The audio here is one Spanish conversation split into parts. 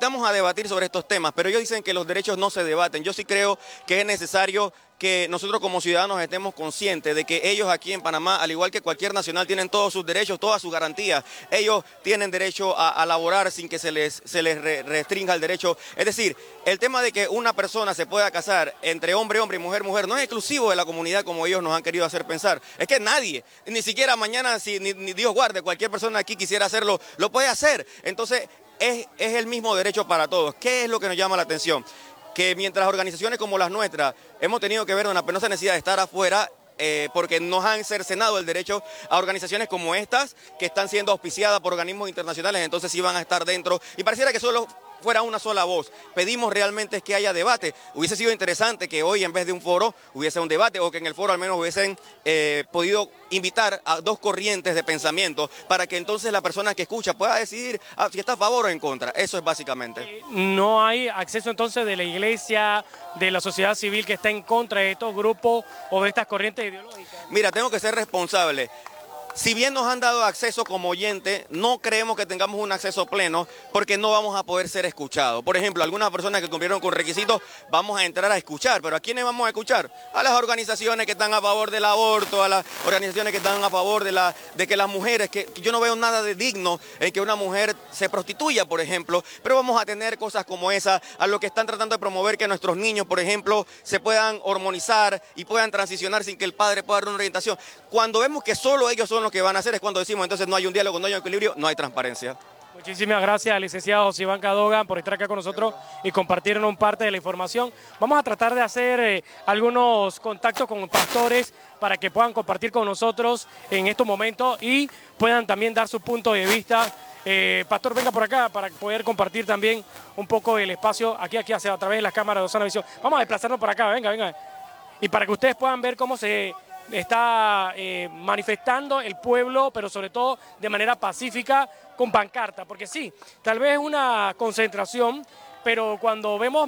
invitamos a debatir sobre estos temas, pero ellos dicen que los derechos no se debaten. Yo sí creo que es necesario que nosotros como ciudadanos estemos conscientes de que ellos aquí en Panamá, al igual que cualquier nacional, tienen todos sus derechos, todas sus garantías. Ellos tienen derecho a laborar sin que se les restrinja el derecho. Es decir, el tema de que una persona se pueda casar entre hombre, hombre y mujer, mujer, no es exclusivo de la comunidad como ellos nos han querido hacer pensar. Es que nadie, ni siquiera mañana, si ni Dios guarde, cualquier persona aquí quisiera hacerlo, lo puede hacer. Entonces, es el mismo derecho para todos. ¿Qué es lo que nos llama la atención? Que mientras organizaciones como las nuestras hemos tenido que ver una penosa necesidad de estar afuera, porque nos han cercenado el derecho a organizaciones como estas, que están siendo auspiciadas por organismos internacionales, entonces sí van a estar dentro, y pareciera que solo fuera una sola voz. Pedimos realmente que haya debate. Hubiese sido interesante que hoy en vez de un foro hubiese un debate, o que en el foro al menos hubiesen podido invitar a dos corrientes de pensamiento para que entonces la persona que escucha pueda decidir si está a favor o en contra. Eso es básicamente. No hay acceso entonces de la iglesia, de la sociedad civil que está en contra de estos grupos o de estas corrientes ideológicas. Mira, tengo que ser responsable. Si bien nos han dado acceso como oyente, no creemos que tengamos un acceso pleno porque no vamos a poder ser escuchados. Por ejemplo, algunas personas que cumplieron con requisitos vamos a entrar a escuchar, pero ¿a quiénes vamos a escuchar? A las organizaciones que están a favor del aborto, a las organizaciones que están a favor de que las mujeres, que yo no veo nada de digno en que una mujer se prostituya, por ejemplo, pero vamos a tener cosas como esa, a lo que están tratando de promover que nuestros niños, por ejemplo, se puedan hormonizar y puedan transicionar sin que el padre pueda dar una orientación. Cuando vemos que solo ellos son lo que van a hacer es cuando decimos entonces no hay un diálogo, no hay un equilibrio, no hay transparencia. Muchísimas gracias al licenciado Josiván Cadogan por estar acá con nosotros y compartirnos parte de la información. Vamos a tratar de hacer algunos contactos con pastores para que puedan compartir con nosotros en estos momentos y puedan también dar su punto de vista. Pastor, venga por acá para poder compartir también un poco el espacio aquí hacia a través de las cámaras de Osana Visión. Vamos a desplazarnos por acá, venga. Y para que ustedes puedan ver cómo se está manifestando el pueblo, pero sobre todo de manera pacífica con pancarta, porque sí, tal vez una concentración, pero cuando vemos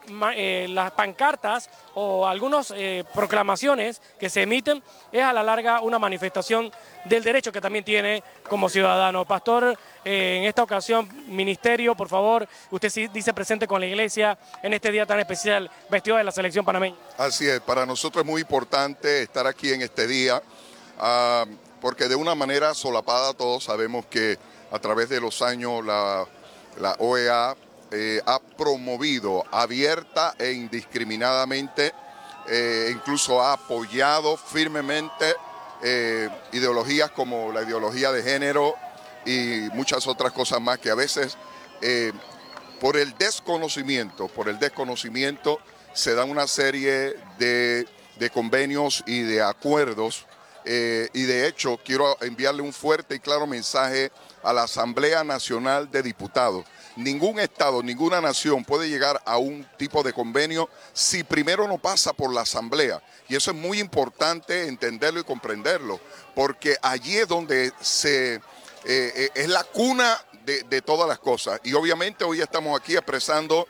las pancartas o algunas proclamaciones que se emiten, es a la larga una manifestación del derecho que también tiene como ciudadano. Pastor, en esta ocasión, ministerio, por favor, usted sí dice presente con la iglesia en este día tan especial, vestido de la selección panameña. Así es, para nosotros es muy importante estar aquí en este día, porque de una manera solapada todos sabemos que a través de los años la OEA ha promovido abierta e indiscriminadamente, incluso ha apoyado firmemente ideologías como la ideología de género y muchas otras cosas más que a veces por el desconocimiento se dan una serie de convenios y de acuerdos y de hecho quiero enviarle un fuerte y claro mensaje a la Asamblea Nacional de Diputados. Ningún estado, ninguna nación puede llegar a un tipo de convenio si primero no pasa por la Asamblea. Y eso es muy importante entenderlo y comprenderlo, porque allí es donde es la cuna de todas las cosas. Y obviamente hoy estamos aquí expresando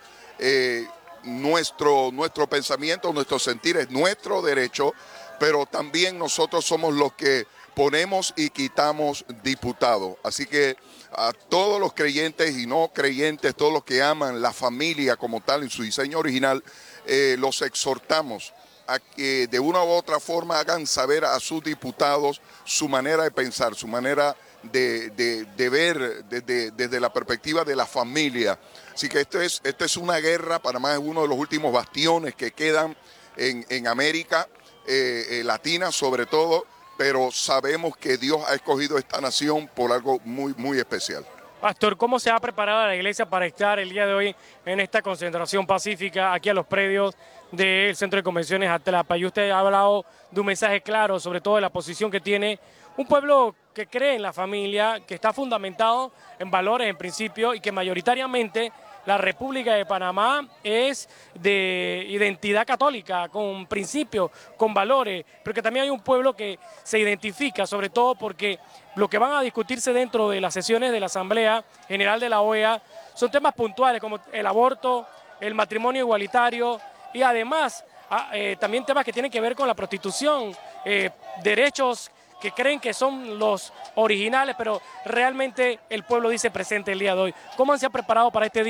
nuestro pensamiento, nuestro sentir, es nuestro derecho, pero también nosotros somos los que ponemos y quitamos diputados. Así que a todos los creyentes y no creyentes, todos los que aman la familia como tal en su diseño original, los exhortamos a que de una u otra forma hagan saber a sus diputados su manera de pensar, su manera de ver desde la perspectiva de la familia. Así que esto es una guerra. Panamá es uno de los últimos bastiones que quedan en América Latina sobre todo, pero sabemos que Dios ha escogido esta nación por algo muy, muy especial. Pastor, ¿cómo se ha preparado la iglesia para estar el día de hoy en esta concentración pacífica aquí a los predios del Centro de Convenciones Atlapa? Y usted ha hablado de un mensaje claro, sobre todo de la posición que tiene un pueblo que cree en la familia, que está fundamentado en valores, en principios, y que mayoritariamente la República de Panamá es de identidad católica, con principios, con valores, pero que también hay un pueblo que se identifica, sobre todo porque lo que van a discutirse dentro de las sesiones de la Asamblea General de la OEA son temas puntuales como el aborto, el matrimonio igualitario y además también temas que tienen que ver con la prostitución, derechos que creen que son los originales, pero realmente el pueblo dice presente el día de hoy. ¿Cómo se ha preparado para este día?